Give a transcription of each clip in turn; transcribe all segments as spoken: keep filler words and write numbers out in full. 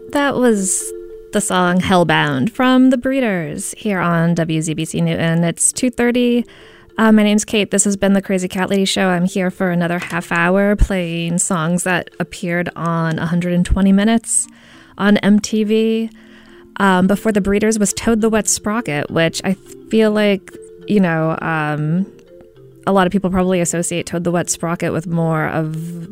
That was the song Hellbound from The Breeders here on W Z B C Newton. It's two thirty. Uh, my name's Kate. This has been the Crazy Cat Lady Show. I'm here for another half hour playing songs that appeared on one hundred twenty minutes on M T V. Um, before The Breeders was Toad the Wet Sprocket, which I feel like, you know, um, a lot of people probably associate Toad the Wet Sprocket with more of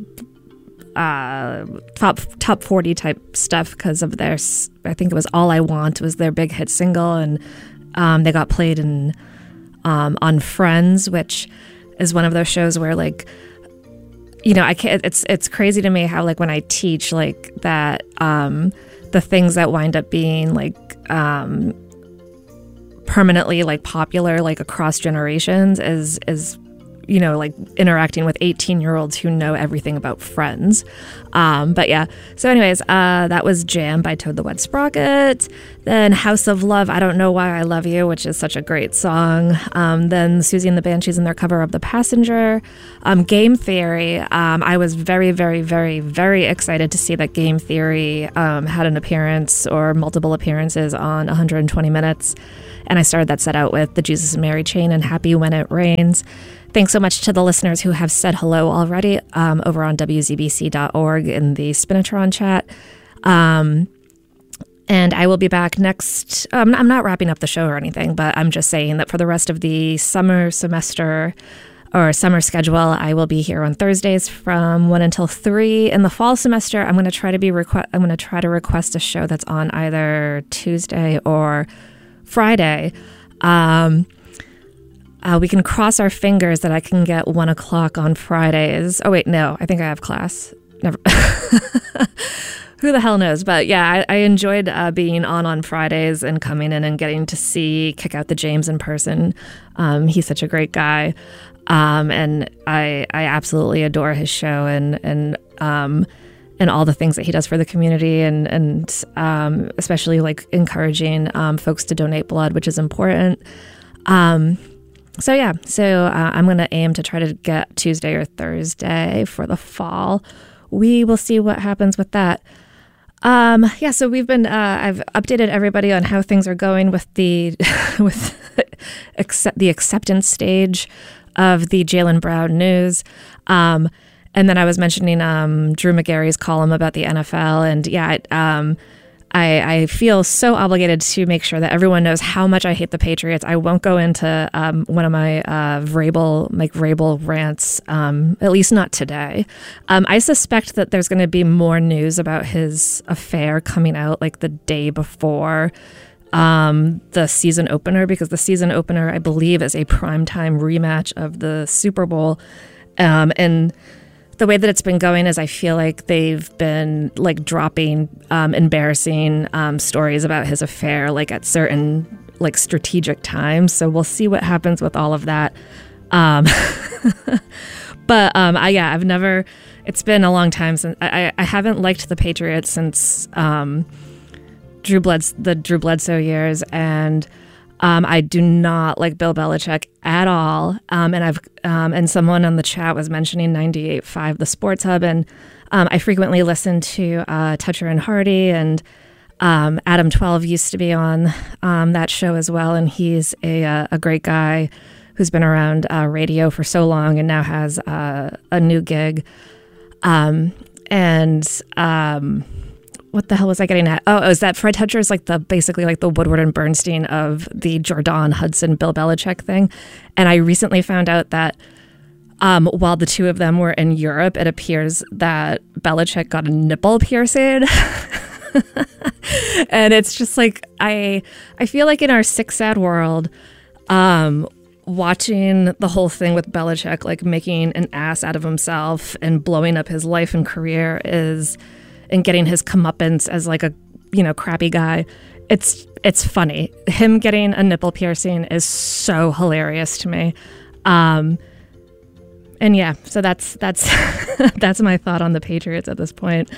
uh, top top forty type stuff because of their, I think it was All I Want was their big hit single, and um, they got played in um, on Friends, which is one of those shows where, like, you know, I can't, it's it's crazy to me how, like, when I teach, like, that um, the things that wind up being like um, permanently like popular like across generations is is you know, like interacting with eighteen year olds who know everything about Friends. Um, but yeah, so anyways, uh, that was Jam by Toad the Wet Sprocket. Then House of Love, I Don't Know Why I Love You, which is such a great song. Um, then Susie and the Banshees in their cover of The Passenger. Um, Game Theory, um, I was very, very, very, very excited to see that Game Theory um, had an appearance or multiple appearances on one hundred twenty minutes. And I started that set out with the Jesus and Mary Chain and Happy When It Rains. Thanks so much to the listeners who have said hello already um, over on W Z B C dot org in the Spinatron chat. Um, and I will be back next. Um, I'm not wrapping up the show or anything, but I'm just saying that for the rest of the summer semester or summer schedule, I will be here on Thursdays from one until three. In the fall semester, I'm going to try to be requ- I'm going to try to request a show that's on either Tuesday or Friday. Um, Uh, we can cross our fingers that I can get one o'clock on Fridays. Oh, wait, no, I think I have class. Never. Who the hell knows? But yeah, I, I enjoyed uh, being on on Fridays and coming in and getting to see Kick Out the James in person. Um, he's such a great guy. Um, and I I absolutely adore his show and, and, um, and all the things that he does for the community and, and um, especially like encouraging um, folks to donate blood, which is important. Um So yeah, so uh, I'm going to aim to try to get Tuesday or Thursday for the fall. We will see what happens with that. Um, yeah, so we've been, uh, I've updated everybody on how things are going with the, with accept, the acceptance stage of the Jaylen Brown news. Um, and then I was mentioning um, Drew Magary's column about the N F L. And yeah, it, um, I, I feel so obligated to make sure that everyone knows how much I hate the Patriots. I won't go into um, one of my uh, Vrabel, Mike Vrabel rants, um, at least not today. Um, I suspect that there's going to be more news about his affair coming out like the day before um, the season opener, because the season opener, I believe, is a primetime rematch of the Super Bowl. Um, and the way that it's been going is I feel like they've been like dropping um, embarrassing um, stories about his affair like at certain like strategic times. So we'll see what happens with all of that. Um, but um, I, yeah, I've never, it's been a long time since I, I haven't liked the Patriots since um, Drew Bleds, the Drew Bledsoe years. And Um, I do not like Bill Belichick at all. Um, and I've um, and someone on the chat was mentioning ninety-eight point five, the Sports Hub, and um, I frequently listen to uh, Toucher and Hardy, and um, Adam twelve used to be on um, that show as well, and he's a uh, a great guy who's been around uh, radio for so long and now has uh, a new gig. Um, and um, what the hell was I getting at? Oh, is that Fred Toucher is like the basically like the Woodward and Bernstein of the Jordan Hudson Bill Belichick thing. And I recently found out that um, while the two of them were in Europe, it appears that Belichick got a nipple piercing. And it's just like I I feel like in our sick sad world, um, watching the whole thing with Belichick like making an ass out of himself and blowing up his life and career is and getting his comeuppance as like a, you know, crappy guy. It's it's funny. Him getting a nipple piercing is so hilarious to me. Um, and yeah, so that's that's that's my thought on the Patriots at this point.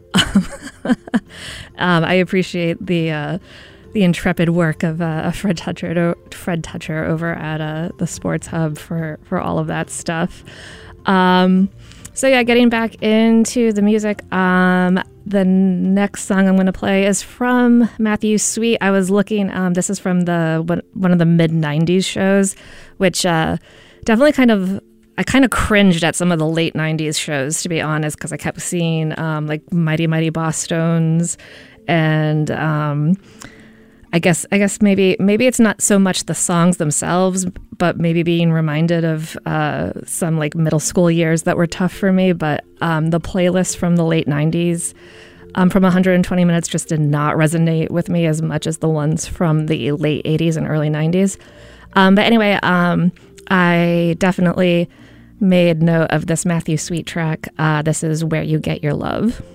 um, I appreciate the uh, the intrepid work of uh, Fred Toucher, Fred Toucher over at uh, the Sports Hub for for all of that stuff. Um, So yeah, getting back into the music, um, the next song I'm going to play is from Matthew Sweet. I was looking, um, this is from the one, one of the mid nineties shows, which uh, definitely kind of, I kind of cringed at some of the late nineties shows, to be honest, because I kept seeing um, like Mighty Mighty Bosstones, and um, I guess I guess maybe maybe it's not so much the songs themselves, but maybe being reminded of uh, some like middle school years that were tough for me. But um, the playlist from the late nineties, um, from one hundred twenty minutes, just did not resonate with me as much as the ones from the late eighties and early nineties. Um, but anyway, um, I definitely made note of this Matthew Sweet track. Uh, this is Where You Get Your Love.